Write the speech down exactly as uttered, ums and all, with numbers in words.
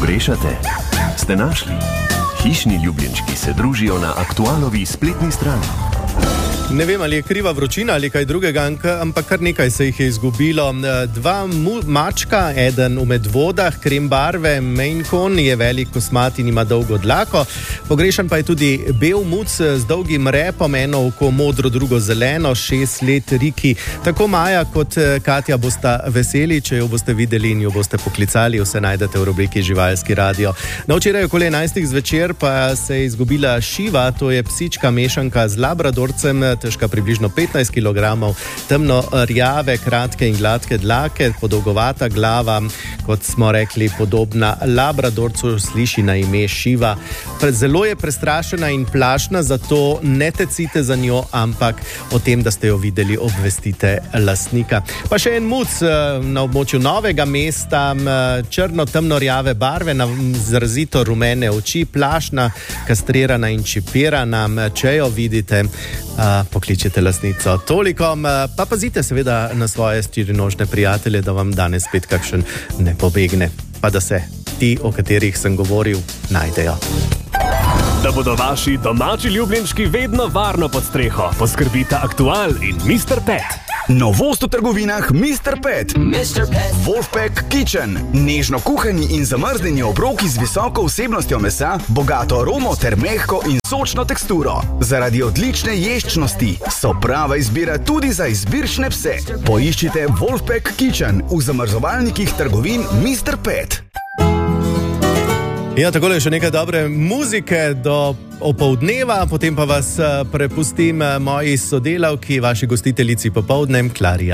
Pogrešate? Ste našli? Hišni ljubljenčki se družijo na Aktualovi spletni strani. Ne vem, ali je kriva vročina ali kaj drugega, ampak kar nekaj se jih je izgubilo. Dva mu- mačka, eden v medvodah, krem barve, Maine Coon, je velik, kosmat in ima dolgo dlako. Pogrešan pa je tudi bel muc z dolgim repom, eno oko modro, drugo zeleno, šest let Riki. Tako Maja kot Katja bosta veseli, če jo boste videli in jo boste poklicali. Vse najdete v rubriki Živalski radio. Na včeraj okoli enajstih zvečer pa se je izgubila Šiva, to je psička mešanka z labradorcem, težka približno petnajst kilogramov, temno rjave, kratke in gladke dlake, podolgovata glava, kot smo rekli, podobna labradorcu, sliši na ime Šiva. Zelo je prestrašena in plašna, zato ne tecite za njo, ampak o tem, da ste jo videli, obvestite lastnika. Pa še en muc na območju Novega mesta, črno-temno rjave barve, izrazito rumene oči, plašna, kastrirana in čipirana. Če jo vidite, pokličite lastnico. Toliko, pa pazite seveda na svoje štirinožne prijatelje, da vam danes spet kakšen ne pobegne, pa da se ti, o katerih sem govoril, najdejo. Da bodo vaši domači ljubljenčki vedno varno pod streho, poskrbita Aktual in mister Pet. Novost v trgovinah mister Pet. mister Pet. Wolfpack Kitchen. Nežno kuhani in zamrznjeni obroki z visoko vsebnostjo mesa, bogato aromo ter mehko in sočno teksturo. Zaradi odlične ješčnosti so prava izbira tudi za izbirčne pse. Poiščite Wolfpack Kitchen v zamrzovalnikih trgovin mister Pet. Ja, takole še nekaj dobre muzike do opoldneva, potem pa vas prepustim moji sodelavki, vaši gostiteljici popoldne, Klari.